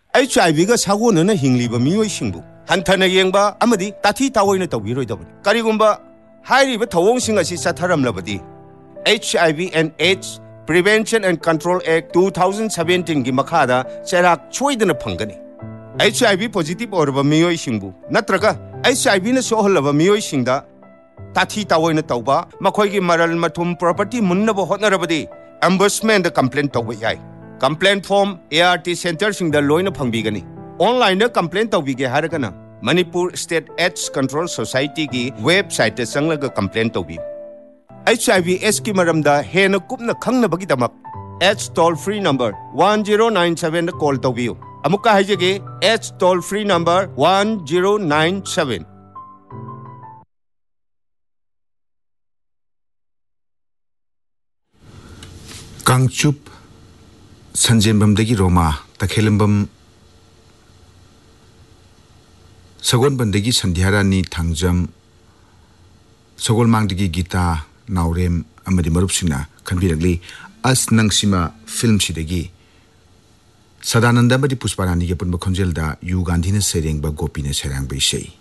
HIV ga sagonana hingliba miyoi singbu hanthana yengba amadi tathi tawoina tawbiroidabani karigumba hairiba thawongsinga asi chatharamlabadi HIV and AIDS Prevention and Control Act 2017 gi makhada cherak choidana phangani HIV positive orba miyoi singbu natraga HIV na soholaba miyoi singda tathi tawoina tawba makhoi gi maral mathum property munnaba hotnarabadi ombudsman da complaint tawba yai complaint form ART center sing the loina phangbigani online da complaint tawbige haragana Manipur State AIDS Control Society gi website ta sanglaga complaint tawbi HIV AIDS ki maramda hena kupna khangnabagi damak AIDS toll free number 1097 da call tawbiu amuka haijege AIDS toll free number 1097 Kangchup Sanjembam degi Roma Takhelambam Sagon bandegi Sandhyarani Thangjam Sogol mangdegi Gita Naurem amadi marupsina khanbiragli as nangsima film sidegi Sadananda badi Pusparani ge punba khonjelda Yu Gandhi na sereng ba Gopi na serang ba isei